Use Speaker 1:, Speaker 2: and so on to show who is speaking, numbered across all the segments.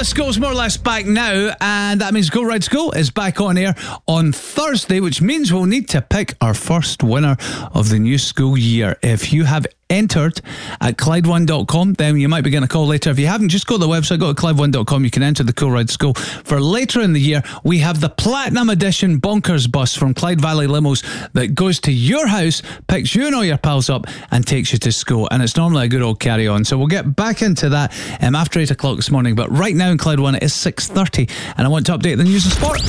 Speaker 1: Let's Go is more or less back now, and that means Go Rides Go is back on air on Thursday, which means we'll need to pick our first winner of the new school year. If you have entered at Clyde1.com, then you might be getting a call later. If you haven't, just go to the website, go to Clyde1.com. You can enter the Cool Rides Go. For later in the year, we have the Platinum Edition Bonkers Bus from Clyde Valley Limos that goes to your house, picks you and all your pals up, and takes you to school. And it's normally a good old carry-on. So we'll get back into that after 8 o'clock this morning. But right now in Clyde 1, it is 6:30, and I want to update the news and sport.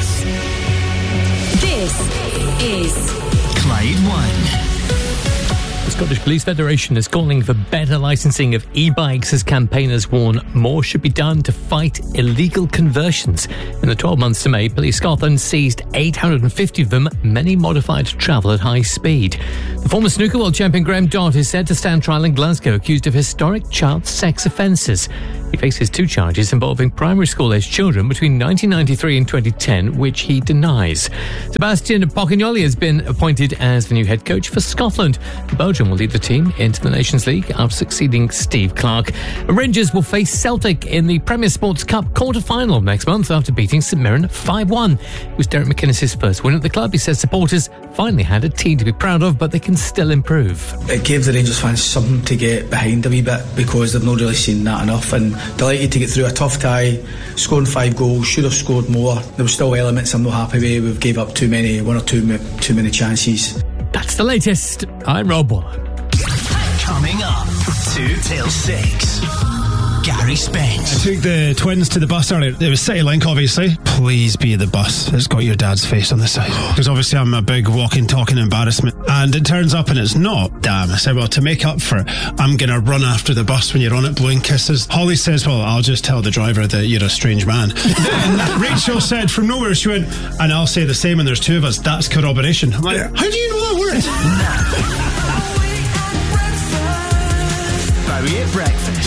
Speaker 2: This is
Speaker 3: Clyde 1.
Speaker 4: The Scottish Police Federation is calling for better licensing of e-bikes as campaigners warn more should be done to fight illegal conversions. In the 12 months to May, Police Scotland seized 850 of them, many modified to travel at high speed. The former snooker world champion Graham Dodd is said to stand trial in Glasgow accused of historic child sex offences. He faces 2 charges involving primary school-aged children between 1993 and 2010, which he denies. Sebastian Pocagnoli has been appointed as the new head coach for Scotland. Belgium will lead the team into the Nations League after succeeding Steve Clarke. Rangers will face Celtic in the Premier Sports Cup quarter-final next month after beating St Mirren 5-1. It was Derek McInnes' first win at the club. He says supporters finally had a team to be proud of, but they can still improve.
Speaker 5: It gave the Rangers fans something to get behind a wee bit because they've not really seen that enough, and delighted to get through a tough tie, scoring 5 goals, should have scored more. There were still elements I'm not happy with. We've gave up too many chances.
Speaker 4: That's the latest. I'm Rob Waller.
Speaker 3: Coming up, 2 till 6. Gary Spence.
Speaker 6: I took the twins to the bus earlier. It was City Link, obviously. Please be the bus that's got your dad's face on the side. Because obviously I'm a big walking, talking embarrassment. And it turns up and it's not. Damn. I said, well, to make up for it, I'm going to run after the bus when you're on it blowing kisses. Holly says, well, I'll just tell the driver that you're a strange man. Then Rachel said from nowhere, she went, and I'll say the same, and there's 2 of us. That's corroboration. I'm like, how do you know that word?